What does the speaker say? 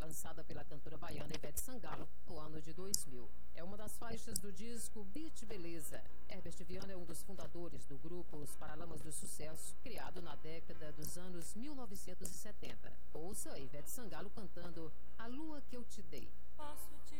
lançada pela cantora baiana Ivete Sangalo no ano de 2000. É uma das faixas do disco Beat Beleza. Herbert Viana é um dos fundadores do grupo Os Paralamas do Sucesso, criado na década dos anos 1970. Ouça Ivete Sangalo cantando A Lua Que Eu Te Dei.